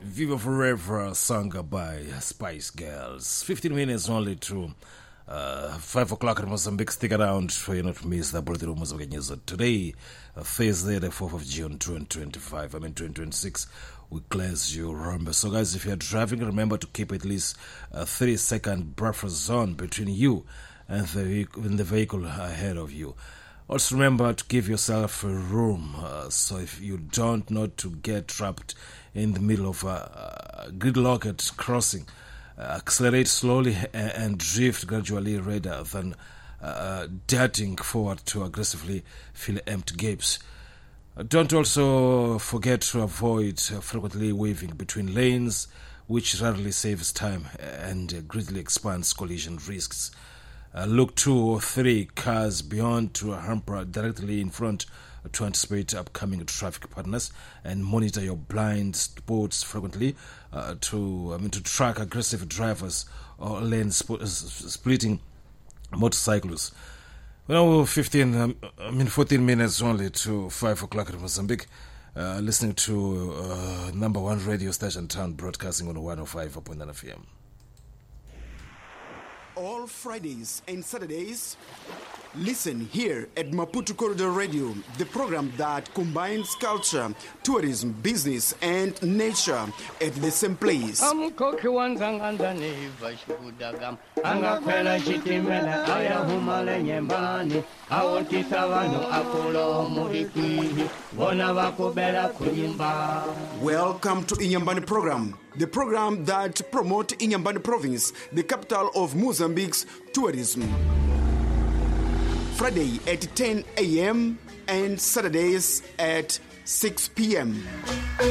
Viva Forever, sung by Spice Girls. 15 minutes only to 5 o'clock in Mozambique. Stick around for you not to miss the birthday of Mozambique news. Today, Thursday, the 4th of June, 2026. We cleanse you, remember. So, guys, if you're driving, remember to keep at least a 30-second buffer zone between you and the vehicle ahead of you. Also remember to give yourself room, so if you don't know to get trapped in the middle of a gridlocked crossing, accelerate slowly and drift gradually rather than darting forward to aggressively fill empty gaps. Don't also forget to avoid frequently weaving between lanes, which rarely saves time and greatly expands collision risks. Look 2 or 3 cars beyond to a hamper directly in front to anticipate upcoming traffic partners, and monitor your blind spots frequently to track aggressive drivers or lane splitting motorcyclists. 14 minutes only to 5 o'clock in Mozambique. Listening to number one radio station town, broadcasting on 105.9 FM. All Fridays and Saturdays, listen here at Maputo Corridor Radio, the program that combines culture, tourism, business, and nature at the same place. Welcome to Inyambani program, the program that promotes Inyambani province, the capital of Mozambique's tourism. Friday at 10 a.m. and Saturdays at 6 p.m.